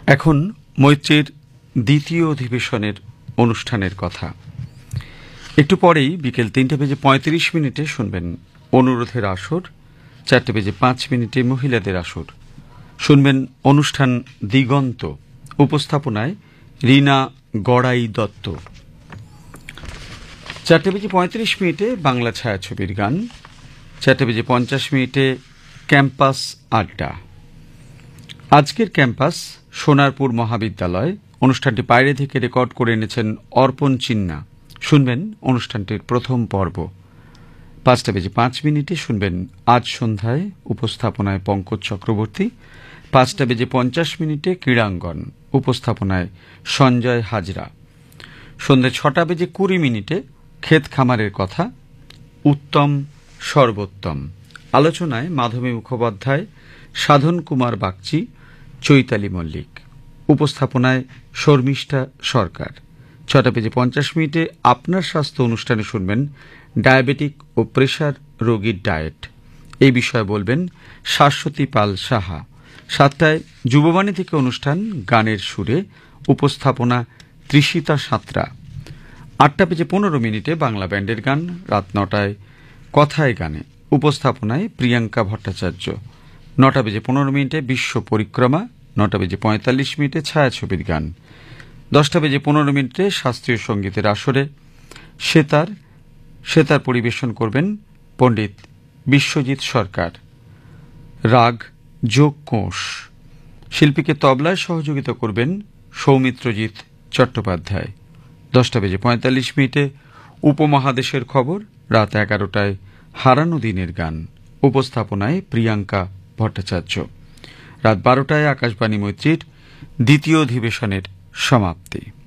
এখন মৈত্রীর দ্বিতীয় অধিবেশনের অনুষ্ঠানের কথা। একটু পরেই বিকেল 3:35 শুনবেন অনুরোধের আসর, 4:05 মহিলাদের আসর। শুনবেন অনুষ্ঠান দিগন্ত, উপস্থাপনায় রীনা গড়াই দত্ত। 4:35 বাংলা ছায়াছবির গান, 4:50 ক্যাম্পাস আড্ডা। আজকের ক্যাম্পাস সোনারপুর মহাবিদ্যালয়। অনুষ্ঠানটি বাইরে থেকে রেকর্ড করে এনেছেন অর্পণ চিন্না। শুনবেন অনুষ্ঠানটির প্রথম পর্ব। 5:05 শুনবেন আজ সন্ধ্যায়, উপস্থাপনায় পঙ্কজ চক্রবর্তী। 5:50 ক্রীড়াঙ্গন, উপস্থাপনায় সঞ্জয় হাজরা। সন্ধ্যে 6:20 ক্ষেত খামারের কথা, উত্তম সর্বোত্তম। আলোচনায় মাধবী মুখোপাধ্যায়, সাধন কুমার বাগচি, চৈতালি মল্লিক। উপস্থাপনায় শর্মিষ্ঠা সরকার। 6:50 আপনার স্বাস্থ্য অনুষ্ঠানে শুনবেন ডায়াবেটিক ও প্রেশার রোগীর ডায়েট। এই বিষয়ে বলবেন শাশ্বতী পাল সাহা। 7টায় যুববাণী থেকে অনুষ্ঠান গানের সুরে, উপস্থাপনা তৃষিতা সাঁতরা। 8:15 বাংলা ব্যান্ডের গান। রাত 9টায় কথায় গানে, উপস্থাপনায় প্রিয়াঙ্কা ভট্টাচার্য। 9:15 বিশ্ব পরিক্রমা। 9:45 ছায়াছবির গান। 10:15 শাস্ত্রীয় সঙ্গীতের আসরে সেতার পরিবেশন করবেন পণ্ডিত বিশ্বজিৎ সরকার। রাগ যোগ কোষ। শিল্পীকে তবলায় সহযোগিতা করবেন সৌমিত্রজিৎ চট্টোপাধ্যায়। 10:45 উপমহাদেশের খবর। রাত 11টায় হারানো দিনের গান, উপস্থাপনায় প্রিয়াঙ্কা ভট্টাচার্য। রাত 12টায় আকাশবাণী মৈত্রীর দ্বিতীয় অধিবেশনের সমাপ্তি।